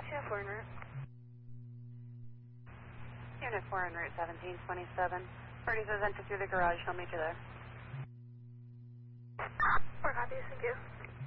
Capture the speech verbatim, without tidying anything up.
Unit four en route. Unit four en route seventeen twenty-seven. Party says enter through the garage. I'll meet you there. Four copies, thank you.